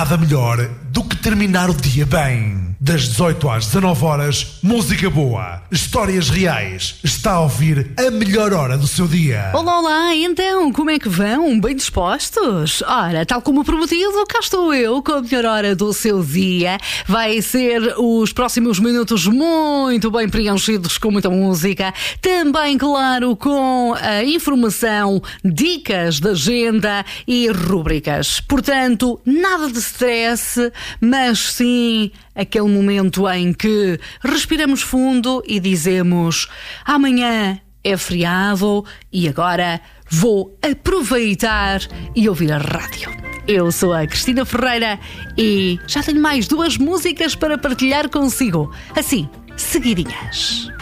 Nada melhor do que terminar o dia bem. Das 18 às 19 horas, música boa, histórias reais. Está a ouvir a melhor hora do seu dia. Olá, olá, então, como é que vão? Bem dispostos? Ora, tal como prometido, cá estou eu com a melhor hora do seu dia. Vai ser os próximos minutos muito bem preenchidos com muita música. Também, claro, com a informação, dicas de agenda e rúbricas. Portanto, nada de stress, mas sim aquele momento em que respiramos fundo e dizemos: amanhã é feriado e agora vou aproveitar e ouvir a rádio. Eu sou a Cristina Ferreira e já tenho mais 2 músicas para partilhar consigo, assim, seguidinhas.